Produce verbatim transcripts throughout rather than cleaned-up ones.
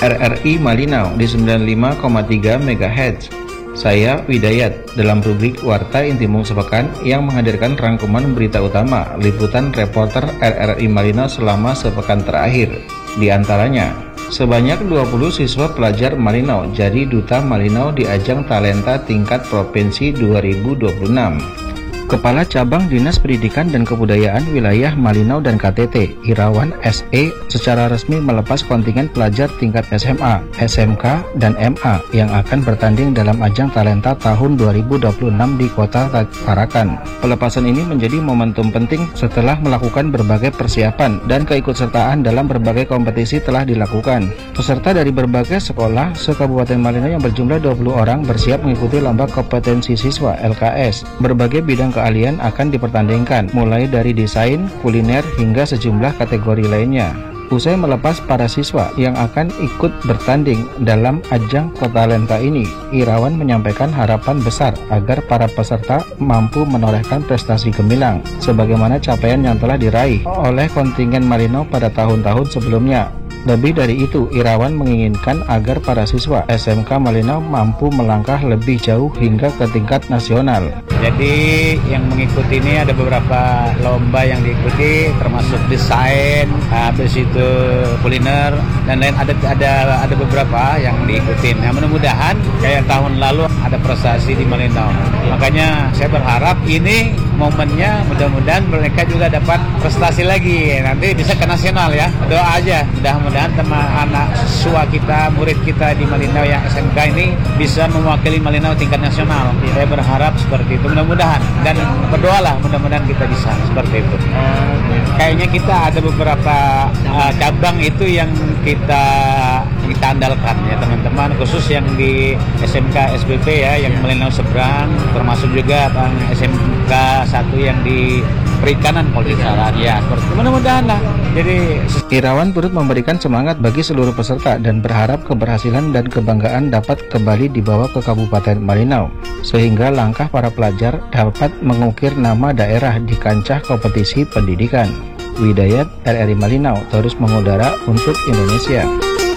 R R I Malinau di sembilan puluh lima koma tiga megahertz. Saya Widayat dalam rubrik Warta Intimung Sepekan yang menghadirkan rangkuman berita utama liputan reporter R R I Malinau selama sepekan terakhir. Di antaranya, sebanyak dua puluh siswa pelajar Malinau jadi Duta Malinau di ajang talenta tingkat provinsi dua ribu dua puluh enam. Kepala Cabang Dinas Pendidikan dan Kebudayaan Wilayah Malinau dan K T T, Irawan S E, secara resmi melepas kontingen pelajar tingkat S M A, S M K, dan M A yang akan bertanding dalam ajang talenta tahun dua ribu dua puluh enam di Kota Tarakan. Pelepasan ini menjadi momentum penting setelah melakukan berbagai persiapan dan keikutsertaan dalam berbagai kompetisi telah dilakukan. Peserta dari berbagai sekolah se-Kabupaten Malinau yang berjumlah dua puluh orang bersiap mengikuti lomba kompetensi siswa L K S. Berbagai bidang keahlian akan dipertandingkan, mulai dari desain, kuliner, hingga sejumlah kategori lainnya. Usai melepas para siswa yang akan ikut bertanding dalam ajang Kotalenta ini, Irawan menyampaikan harapan besar agar para peserta mampu menorehkan prestasi gemilang, sebagaimana capaian yang telah diraih oleh kontingen Malinau pada tahun-tahun sebelumnya. Lebih dari itu, Irawan menginginkan agar para siswa S M K Malinau mampu melangkah lebih jauh hingga ke tingkat nasional. Jadi yang mengikuti ini ada beberapa lomba yang diikuti, termasuk desain, habis itu kuliner, dan lain ada ada ada beberapa yang diikuti. Nah, mudah-mudahan kayak tahun lalu ada prestasi di Malinau. Makanya saya berharap ini momennya, mudah-mudahan mereka juga dapat prestasi lagi. Nanti bisa ke nasional ya. Doa aja, mudah-mudahan teman anak siswa kita, murid kita di Malinau yang S M K ini bisa mewakili Malinau tingkat nasional. Saya berharap seperti itu, mudah-mudahan, dan berdoalah mudah-mudahan kita bisa seperti itu. Kayaknya kita ada beberapa uh, cabang itu yang kita kita andalkan ya teman-teman, khusus yang di S M K S B P ya, yang Malinau seberang, termasuk juga Bang S M K satu yang di Perikanan Polisaran ya, seperti itu. Mudah-mudahan lah. Jadi Irawan turut memberikan semangat bagi seluruh peserta dan berharap keberhasilan dan kebanggaan dapat kembali dibawa ke Kabupaten Malinau, sehingga langkah para pelajar dapat mengukir nama daerah di kancah kompetisi pendidikan. Widayat, R R I Malinau, terus mengudara untuk Indonesia.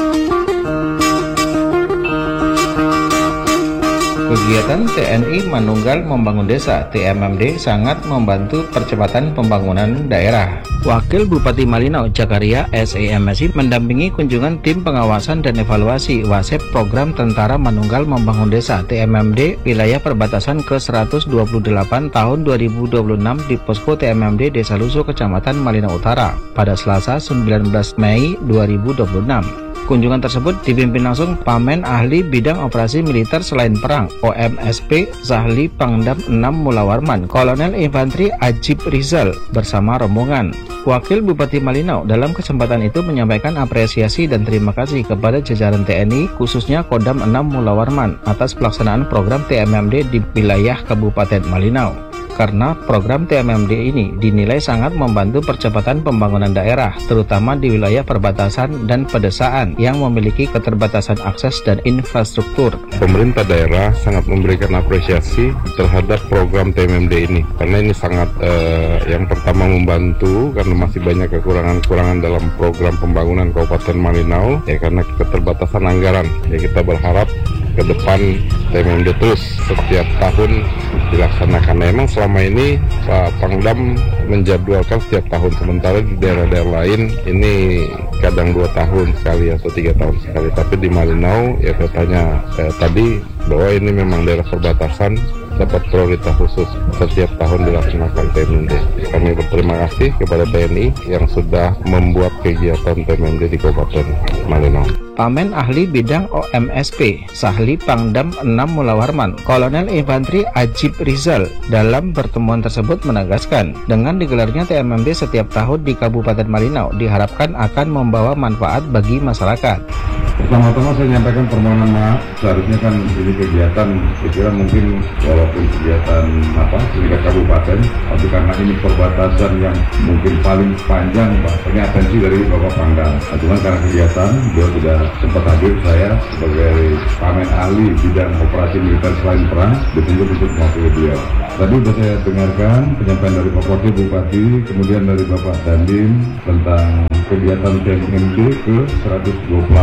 Kegiatan T N I Manunggal Membangun Desa T M M D sangat membantu percepatan pembangunan daerah. Wakil Bupati Malinau Jakaria S E M S I mendampingi kunjungan tim pengawasan dan evaluasi WASEP program Tentara Manunggal Membangun Desa T M M D wilayah perbatasan ke seratus dua puluh delapan tahun dua ribu dua puluh enam di Posko T M M D Desa Luso Kecamatan Malinau Utara pada Selasa sembilan belas Mei dua ribu dua puluh enam. Kunjungan tersebut dipimpin langsung Pamen Ahli Bidang Operasi Militer Selain Perang O M S P Sahli Pangdam enam Mulawarman Kolonel Infantri Ajib Rizal bersama rombongan. Wakil Bupati Malinau dalam kesempatan itu menyampaikan apresiasi dan terima kasih kepada jajaran T N I khususnya Kodam enam Mulawarman atas pelaksanaan program T M M D di wilayah Kabupaten Malinau. Karena program T M M D ini dinilai sangat membantu percepatan pembangunan daerah, terutama di wilayah perbatasan dan pedesaan yang memiliki keterbatasan akses dan infrastruktur. Pemerintah daerah sangat memberikan apresiasi terhadap program T M M D ini, karena ini sangat eh, yang pertama membantu karena masih banyak kekurangan-kekurangan dalam program pembangunan Kabupaten Malinau, ya karena keterbatasan anggaran. Ya kita berharap ke depan T M M D terus setiap tahun dilaksanakan. Nah, emang selama ini Pak Pangdam menjadwalkan setiap tahun, sementara di daerah-daerah lain ini kadang dua tahun sekali atau tiga tahun sekali. Tapi di Malinau ya katanya eh, tadi bahwa ini memang daerah perbatasan dapat prioritas khusus setiap tahun dilaksanakan T M M D. Kami berterima kasih kepada T N I yang sudah membuat kegiatan T M M D di Kabupaten Malinau. Pamen Ahli Bidang O M S P Sahli Pangdam enam Mulawarman Kolonel Infantri Ajib Rizal dalam pertemuan tersebut menegaskan dengan digelarnya T M M D setiap tahun di Kabupaten Malinau diharapkan akan membawa manfaat bagi masyarakat. Pertama-tama saya menyampaikan permohonan maaf, seharusnya kan ini kegiatan, saya kira mungkin walaupun kegiatan apa tingkat kabupaten, tapi karena ini perbatasan yang mungkin paling panjang, bahkan atensi dari Bapak Pangdam. Nah, cuma karena kegiatan, beliau tidak sempat hadir, saya sebagai Pamen Ahli Bidang Operasi Militer Selain Perang ditunjuk untuk mewakili beliau. Tadi sudah saya dengarkan penyampaian dari Pak Wakil Bupati, kemudian dari Bapak Dandim tentang kegiatan T M M D ke seratus dua puluh delapan.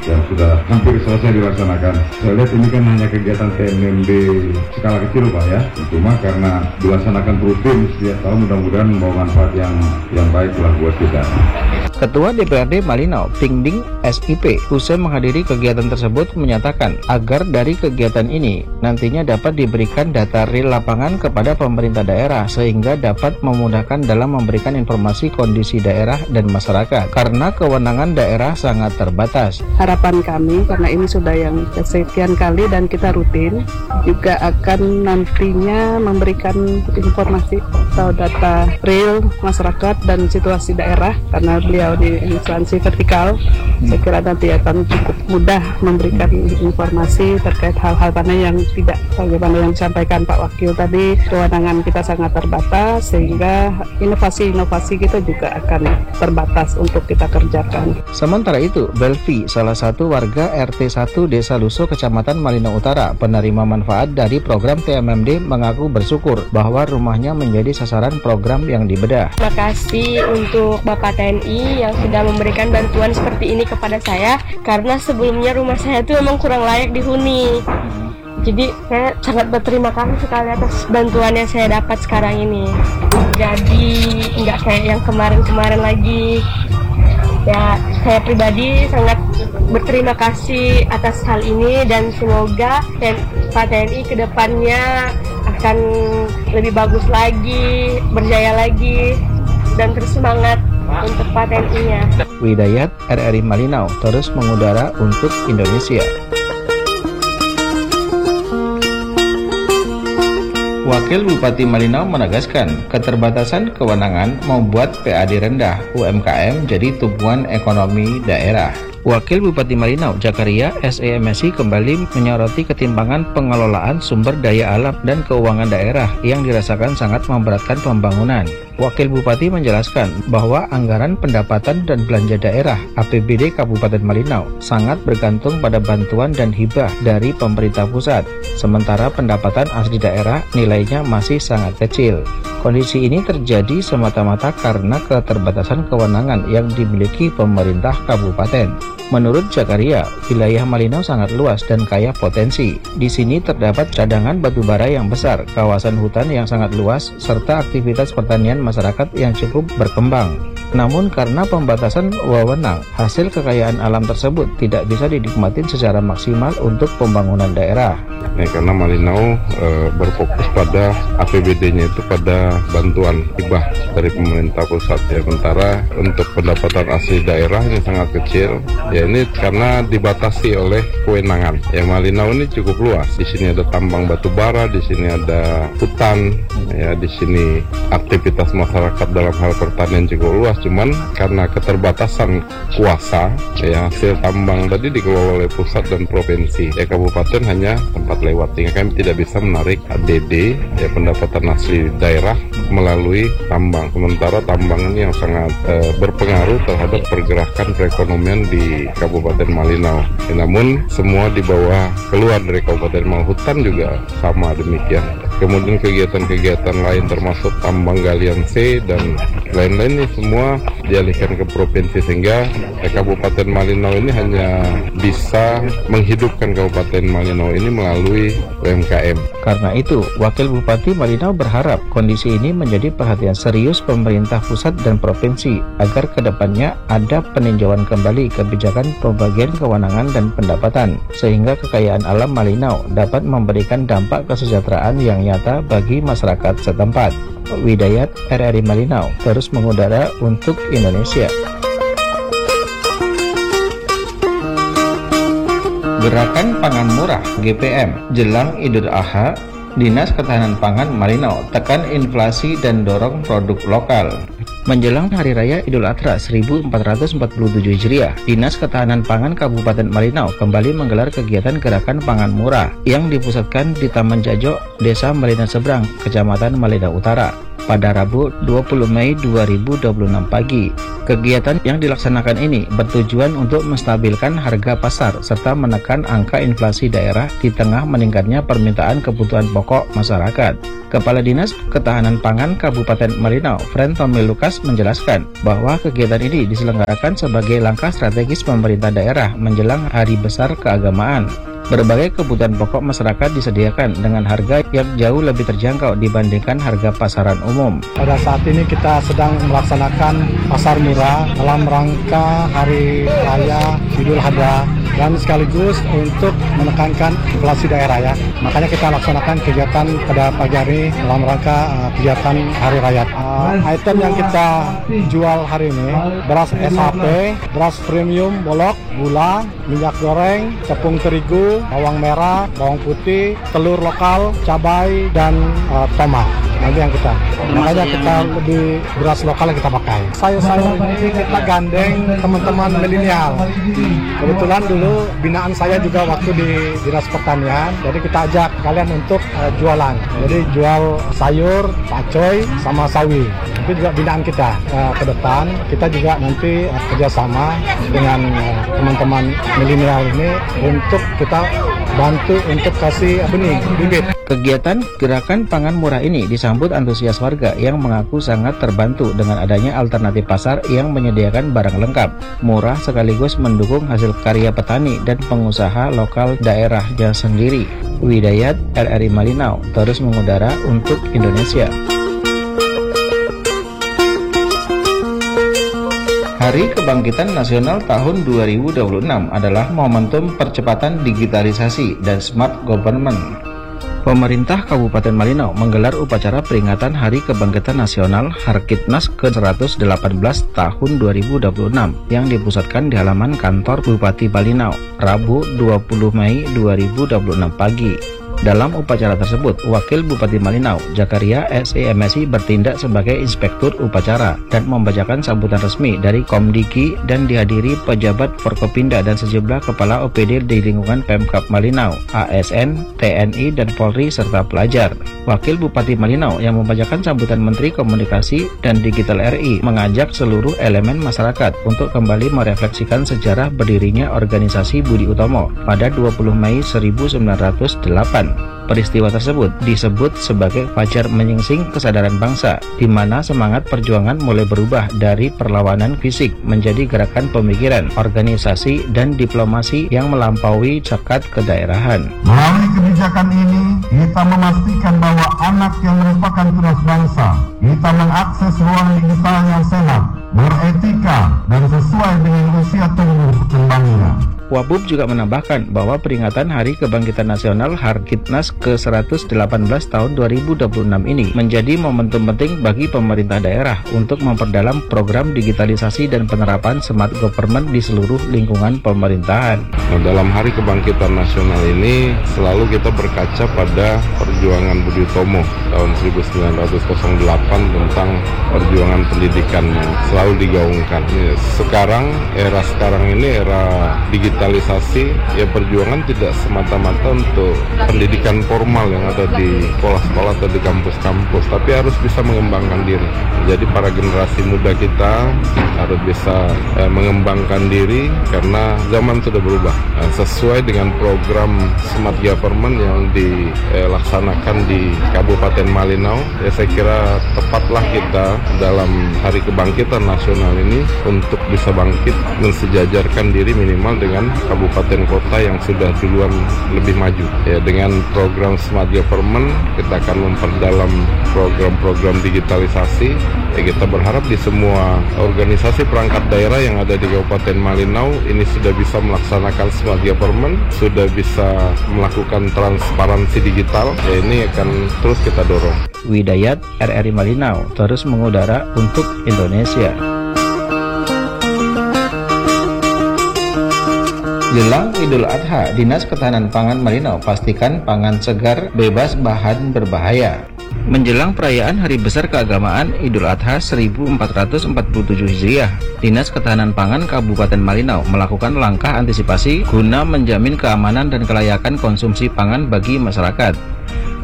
yang sudah hampir selesai dilaksanakan. Saya lihat ini kan hanya kegiatan T M M D skala kecil Pak ya, cuma karena dilaksanakan rutin setiap tahun mudah-mudahan membawa manfaat yang yang baik lah buat kita. Ketua D P R D Malinau, Pingding S I P, usai menghadiri kegiatan tersebut menyatakan agar dari kegiatan ini nantinya dapat diberikan data real lapangan kepada pemerintah daerah sehingga dapat memudahkan dalam memberikan informasi kondisi daerah dan masyarakat karena kewenangan daerah sangat terbatas. Harapan kami karena ini sudah yang kesekian kali dan kita rutin juga akan nantinya memberikan informasi atau data real masyarakat dan situasi daerah karena beliau di instansi vertikal. Saya kira nanti akan cukup mudah memberikan informasi terkait hal-hal mana yang tidak, bagaimana yang disampaikan Pak Wakil tadi, kewenangan kita sangat terbatas sehingga inovasi-inovasi kita juga akan terbatas untuk kita kerjakan. Sementara itu, Belvi, salah satu warga R T satu Desa Luso, Kecamatan Malinau Utara, penerima manfaat dari program T M M D, mengaku bersyukur bahwa rumahnya menjadi sasaran program yang dibedah. Terima kasih untuk Bapak T N I yang sudah memberikan bantuan seperti ini kepada saya karena sebelumnya rumah saya itu memang kurang layak dihuni. Jadi saya sangat berterima kasih sekali atas bantuan yang saya dapat sekarang ini. Jadi nggak kayak yang kemarin-kemarin lagi. Ya, saya pribadi sangat berterima kasih atas hal ini dan semoga Pak T N I kedepannya akan lebih bagus lagi, berjaya lagi, dan terus semangat untuk Pak T N I-nya. Widayat, R R I Malinau, terus mengudara untuk Indonesia. Wakil Bupati Malinau menegaskan keterbatasan kewenangan membuat P A D rendah U M K M jadi tumpuan ekonomi daerah. Wakil Bupati Malinau, Zakaria S E M S I, kembali menyoroti ketimpangan pengelolaan sumber daya alam dan keuangan daerah yang dirasakan sangat memberatkan pembangunan. Wakil Bupati menjelaskan bahwa anggaran pendapatan dan belanja daerah A P B D Kabupaten Malinau sangat bergantung pada bantuan dan hibah dari pemerintah pusat, sementara pendapatan asli daerah nilainya masih sangat kecil. Kondisi ini terjadi semata-mata karena keterbatasan kewenangan yang dimiliki pemerintah kabupaten. Menurut Zakaria, wilayah Malinau sangat luas dan kaya potensi. Di sini terdapat cadangan batu bara yang besar, kawasan hutan yang sangat luas, serta aktivitas pertanian masyarakat yang cukup berkembang. Namun karena pembatasan wewenang, hasil kekayaan alam tersebut tidak bisa dinikmati secara maksimal untuk pembangunan daerah. Ya, karena Malinau e, berfokus pada A P B D-nya itu pada bantuan hibah dari pemerintah pusat. Ya, sementara untuk pendapatan asli daerah ini sangat kecil. Ya, ini karena dibatasi oleh kewenangan. Ya, Malinau ini cukup luas. Di sini ada tambang batu bara, di sini ada hutan. Ya, di sini aktivitas masyarakat dalam hal pertanian cukup luas. Cuman karena keterbatasan kuasa, ya, hasil tambang tadi dikelola oleh pusat dan provinsi. Ya, kabupaten hanya tempat lewat, sehingga kami tidak bisa menarik A D D, ya, pendapatan asli daerah melalui tambang. Sementara tambang ini yang sangat e, berpengaruh terhadap pergerakan perekonomian di Kabupaten Malinau. Ya, namun semua di bawah keluar dari Kabupaten Malinau. Hutan juga sama demikian. Kemudian kegiatan-kegiatan lain termasuk tambang galian C dan lain-lain ini semua dialihkan ke provinsi, sehingga eh, Kabupaten Malinau ini hanya bisa menghidupkan Kabupaten Malinau ini melalui U M K M. Karena itu, Wakil Bupati Malinau berharap kondisi ini menjadi perhatian serius pemerintah pusat dan provinsi agar kedepannya ada peninjauan kembali kebijakan pembagian kewenangan dan pendapatan, sehingga kekayaan alam Malinau dapat memberikan dampak kesejahteraan yang nyata bagi masyarakat setempat. Widayat, R R I Malinau, terus mengudara untuk Indonesia. Gerakan Pangan Murah G P M jelang Idul Adha, Dinas Ketahanan Pangan Malinau tekan inflasi dan dorong produk lokal. Menjelang Hari Raya Idul Adha seribu empat ratus empat puluh tujuh Hijriah, Dinas Ketahanan Pangan Kabupaten Malinau kembali menggelar kegiatan Gerakan Pangan Murah yang dipusatkan di Taman Jajo, Desa Malinau Seberang, Kecamatan Malinau Utara. pada Rabu dua puluh Mei dua ribu dua puluh enam pagi. Kegiatan yang dilaksanakan ini bertujuan untuk menstabilkan harga pasar serta menekan angka inflasi daerah di tengah meningkatnya permintaan kebutuhan pokok masyarakat. Kepala Dinas Ketahanan Pangan Kabupaten Malinau, Fren Tommy Lukas, menjelaskan bahwa kegiatan ini diselenggarakan sebagai langkah strategis pemerintah daerah menjelang Hari Besar Keagamaan. Berbagai kebutuhan pokok masyarakat disediakan dengan harga yang jauh lebih terjangkau dibandingkan harga pasaran umum. Pada saat ini kita sedang melaksanakan pasar murah dalam rangka Hari Raya Idul Adha dan sekaligus untuk menekankan inflasi daerah ya. Makanya kita laksanakan kegiatan pada pagi hari dalam rangka uh, kegiatan Hari Raya. Uh, item yang kita jual hari ini beras S H P, beras premium bolok, gula, minyak goreng, tepung terigu, bawang merah, bawang putih, telur lokal, cabai, dan uh, tomat. Nanti yang kita, makanya kita lebih beras lokal yang kita pakai. Sayur-sayur ini kita gandeng teman-teman milenial. Kebetulan dulu binaan saya juga waktu di Dinas Pertanian, jadi kita ajak kalian untuk uh, jualan. Jadi jual sayur, pakcoy, sama sawi. Itu juga binaan kita uh, ke depan. Kita juga nanti uh, kerjasama dengan uh, teman-teman milenial ini untuk kita bantu untuk kasih benih, bibit. Kegiatan Gerakan Pangan Murah ini disambut antusias warga yang mengaku sangat terbantu dengan adanya alternatif pasar yang menyediakan barang lengkap, murah sekaligus mendukung hasil karya petani dan pengusaha lokal daerahnya sendiri. Widayat, R R I Malinau, terus mengudara untuk Indonesia. Hari Kebangkitan Nasional tahun dua ribu dua puluh enam adalah momentum percepatan digitalisasi dan smart government. Pemerintah Kabupaten Malinau menggelar upacara peringatan Hari Kebangkitan Nasional Harkitnas ke seratus delapan belas tahun dua ribu dua puluh enam yang dipusatkan di halaman kantor Bupati Malinau, Rabu dua puluh Mei dua ribu dua puluh enam pagi. Dalam upacara tersebut, Wakil Bupati Malinau, Zakaria S E M S I bertindak sebagai inspektur upacara dan membacakan sambutan resmi dari Komdiki dan dihadiri pejabat Forkopimda dan sejumlah kepala O P D di lingkungan Pemkab Malinau, A S N, T N I, dan Polri serta pelajar. Wakil Bupati Malinau yang membacakan sambutan Menteri Komunikasi dan Digital R I mengajak seluruh elemen masyarakat untuk kembali merefleksikan sejarah berdirinya organisasi Budi Utomo pada dua puluh Mei seribu sembilan ratus delapan. Peristiwa tersebut disebut sebagai fajar menyingsing kesadaran bangsa, di mana semangat perjuangan mulai berubah dari perlawanan fisik menjadi gerakan pemikiran, organisasi, dan diplomasi yang melampaui sekat kedaerahan. Melalui kebijakan ini, kita memastikan bahwa anak yang merupakan tunas bangsa, kita mengakses ruang digital yang sehat, beretika, dan sesuai dengan usia tumbuh kembangnya. Wabub juga menambahkan bahwa peringatan Hari Kebangkitan Nasional Harkitnas ke seratus delapan belas tahun dua ribu dua puluh enam ini menjadi momentum penting bagi pemerintah daerah untuk memperdalam program digitalisasi dan penerapan smart government di seluruh lingkungan pemerintahan. Nah, dalam Hari Kebangkitan Nasional ini selalu kita berkaca pada perjuangan Budi Utomo tahun seribu sembilan ratus delapan tentang perjuangan pendidikan yang selalu digaungkan. Sekarang, era sekarang ini era digital digitalisasi, ya perjuangan tidak semata-mata untuk pendidikan formal yang ada di sekolah-sekolah atau di kampus-kampus, tapi harus bisa mengembangkan diri. Jadi para generasi muda kita harus bisa eh, mengembangkan diri karena zaman sudah berubah. Nah, sesuai dengan program Smart Government yang dilaksanakan eh, di Kabupaten Malinau, ya saya kira tepatlah kita dalam Hari Kebangkitan Nasional ini untuk bisa bangkit mensejajarkan diri minimal dengan kabupaten kota yang sudah duluan lebih maju. Ya, dengan program Smart Government kita akan memperdalam program-program digitalisasi. Ya, kita berharap di semua organisasi perangkat daerah yang ada di Kabupaten Malinau ini sudah bisa melaksanakan Smart Government, sudah bisa melakukan transparansi digital. Ya, ini akan terus kita dorong. Widayat, R R I Malinau, terus mengudara untuk Indonesia. Jelang Idul Adha, Dinas Ketahanan Pangan Malinau pastikan pangan segar bebas bahan berbahaya. Menjelang perayaan Hari Besar Keagamaan Idul Adha seribu empat ratus empat puluh tujuh Hijriah, Dinas Ketahanan Pangan Kabupaten Malinau melakukan langkah antisipasi guna menjamin keamanan dan kelayakan konsumsi pangan bagi masyarakat.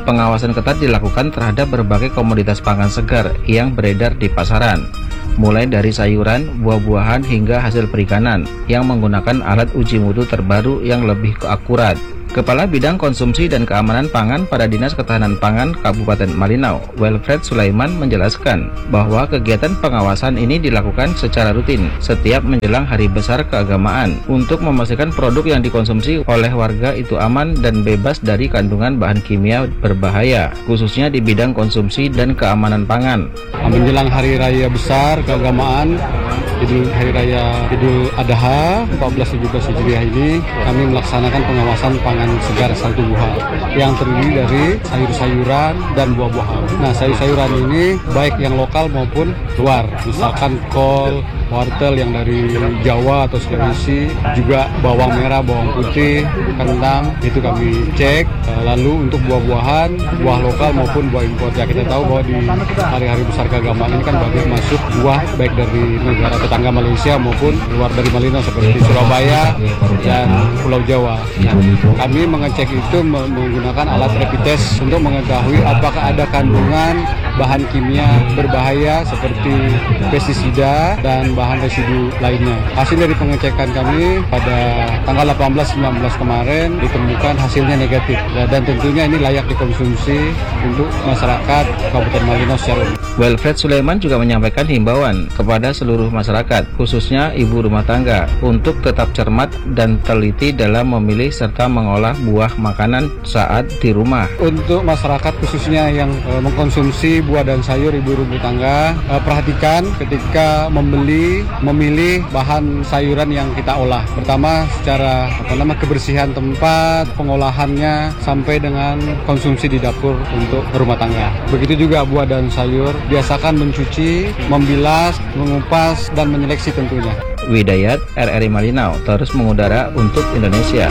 pengawasan ketat dilakukan terhadap berbagai komoditas pangan segar yang beredar di pasaran, mulai dari sayuran, buah-buahan hingga hasil perikanan yang menggunakan alat uji mutu terbaru yang lebih akurat. Kepala Bidang Konsumsi dan Keamanan Pangan pada Dinas Ketahanan Pangan Kabupaten Malinau, Wilfred Sulaiman, menjelaskan bahwa kegiatan pengawasan ini dilakukan secara rutin setiap menjelang hari besar keagamaan untuk memastikan produk yang dikonsumsi oleh warga itu aman dan bebas dari kandungan bahan kimia berbahaya, khususnya di bidang konsumsi dan keamanan pangan. Menjelang hari raya besar keagamaan Idul Hari Raya Idul Adha empat belas tujuh belas Hijriah ini, kami melaksanakan pengawasan pangan segar satu buah yang terdiri dari sayur-sayuran dan buah-buahan. Nah, sayur-sayuran ini baik yang lokal maupun luar, misalkan kol, wortel yang dari Jawa atau Sulawesi, juga bawang merah, bawang putih, kentang, itu kami cek. Lalu untuk buah-buahan, buah lokal maupun buah impor. Ya, kita tahu bahwa di hari-hari besar keagamaan ini kan banyak masuk buah baik dari negara tetangga Malaysia maupun luar dari Malinau seperti Surabaya dan Pulau Jawa. Nah, kami mengecek itu menggunakan alat rapid test untuk mengetahui apakah ada kandungan bahan kimia berbahaya seperti pestisida dan bahan residu lainnya. Hasil dari pengecekan kami pada tanggal delapan belas sembilan belas kemarin ditemukan hasilnya negatif, dan tentunya ini layak dikonsumsi untuk masyarakat Kabupaten Malinau secara umum. Wilfred Sulaiman juga menyampaikan himbauan kepada seluruh masyarakat, khususnya ibu rumah tangga, untuk tetap cermat dan teliti dalam memilih serta mengolah buah makanan saat di rumah. Untuk masyarakat khususnya yang e, mengkonsumsi buah dan sayur ibu rumah tangga, e, perhatikan ketika membeli, memilih bahan sayuran yang kita olah. Pertama, secara apa nama kebersihan tempat, pengolahannya sampai dengan konsumsi di dapur untuk rumah tangga. Begitu juga buah dan sayur, biasakan mencuci, membilas, mengupas, dan menyeleksi tentunya. Widayat, R R I Malinau, terus mengudara untuk Indonesia.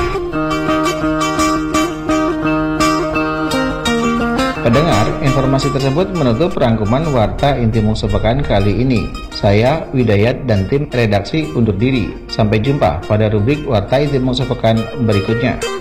Pendengar, informasi tersebut menutup rangkuman Warta Intimung Sepekan kali ini. Saya, Widayat, dan tim redaksi undur diri. Sampai jumpa pada rubrik Warta Intimung Sepekan berikutnya.